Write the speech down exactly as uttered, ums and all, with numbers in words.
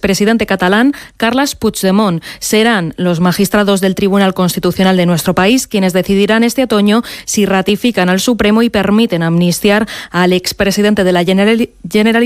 expresidente catalán Carles Puigdemont. Serán los magistrados del Tribunal Constitucional de nuestro país quienes decidirán este otoño si ratifican al Supremo y permiten amnistiar al expresidente de la Generalitat